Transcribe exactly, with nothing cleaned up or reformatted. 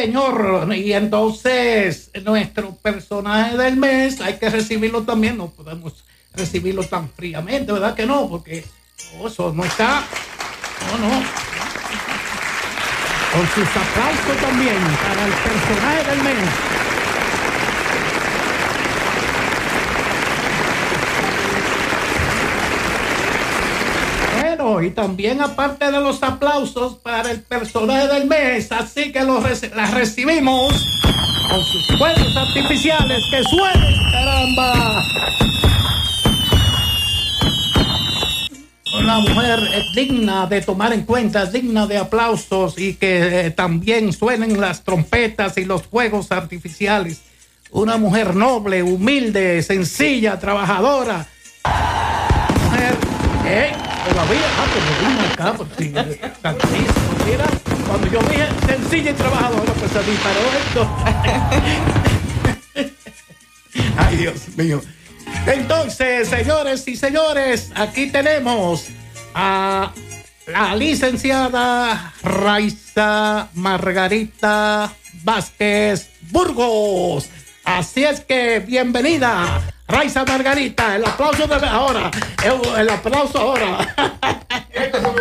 señor. Y entonces, nuestro personaje del mes hay que recibirlo también. No podemos recibirlo tan fríamente, ¿verdad que no? Porque oh, eso no está. No, no. Con sus aplausos también para el personaje del mes. Bueno, y también aparte de los aplausos para el personaje del mes, así que los reci- las recibimos con sus fuegos artificiales. ¡Que suenen, caramba! Una mujer eh, digna de tomar en cuenta, digna de aplausos, y que eh, también suenen las trompetas y los fuegos artificiales. Una mujer noble, humilde, sencilla, trabajadora. Mujer, ¿eh? Todavía, ah, pero vino acá, pues sí, eh, tantísimo. Mira, cuando yo dije sencilla y trabajadora, pues se disparó esto. Ay, Dios mío. Entonces, señores y señores, aquí tenemos a la licenciada Raiza Margarita Vázquez Burgos. Así es que, bienvenida, Raiza Margarita. El aplauso de ahora. El, el aplauso ahora. Estos son